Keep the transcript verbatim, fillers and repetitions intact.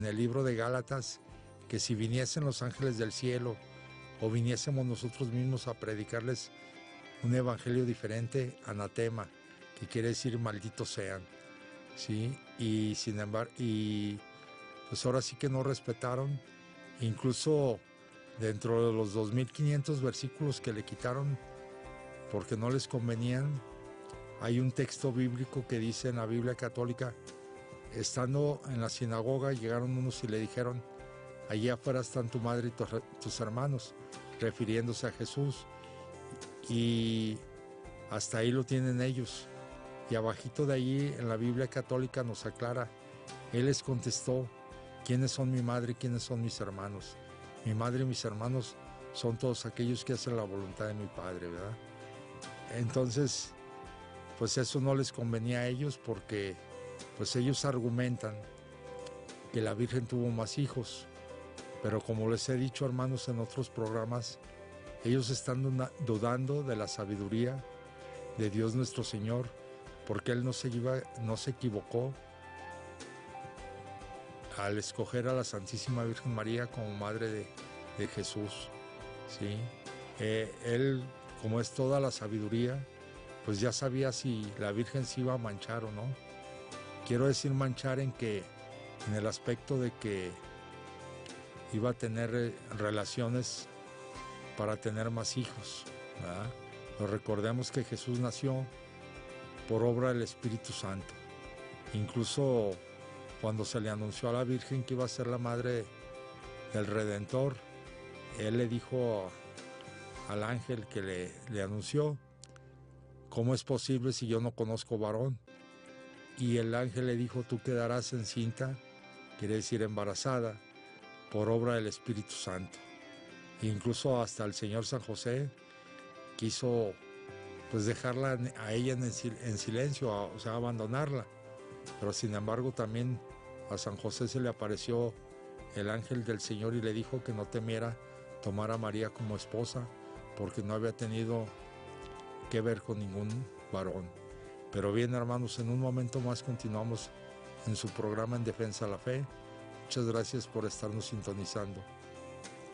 en el libro de Gálatas, que si viniesen los ángeles del cielo o viniésemos nosotros mismos a predicarles un evangelio diferente, anatema, que quiere decir malditos sean, ¿sí? Y sin embargo, y pues ahora sí que no respetaron, incluso dentro de los dos mil quinientos versículos que le quitaron porque no les convenían, hay un texto bíblico que dice en la Biblia católica, estando en la sinagoga, llegaron unos y le dijeron, allí afuera están tu madre y tus, tus hermanos, refiriéndose a Jesús, y hasta ahí lo tienen ellos. Y abajito de allí en la Biblia católica nos aclara, él les contestó, ¿quiénes son mi madre y quiénes son mis hermanos? Mi madre y mis hermanos son todos aquellos que hacen la voluntad de mi Padre, ¿verdad? Entonces, pues eso no les convenía a ellos porque pues ellos argumentan que la Virgen tuvo más hijos, pero como les he dicho, hermanos, en otros programas, ellos están dudando de la sabiduría de Dios nuestro Señor, porque Él no se, iba, no se equivocó al escoger a la Santísima Virgen María como Madre de, de Jesús, ¿sí? Eh, él, como es toda la sabiduría, pues ya sabía si la Virgen se iba a manchar o no. Quiero decir manchar en que, en el aspecto de que iba a tener relaciones para tener más hijos, ¿verdad? Pero recordemos que Jesús nació por obra del Espíritu Santo. Incluso cuando se le anunció a la Virgen que iba a ser la madre del Redentor, Él le dijo al ángel que le, le anunció, ¿cómo es posible si yo no conozco varón? Y el ángel le dijo, tú quedarás encinta, quiere decir embarazada, por obra del Espíritu Santo. E incluso hasta el Señor San José quiso pues dejarla a ella en, en silencio, o sea, abandonarla. Pero sin embargo también a San José se le apareció el ángel del Señor y le dijo que no temiera tomar a María como esposa, porque no había tenido que ver con ningún varón. Pero bien, hermanos, en un momento más continuamos en su programa En Defensa de la Fe. Muchas gracias por estarnos sintonizando.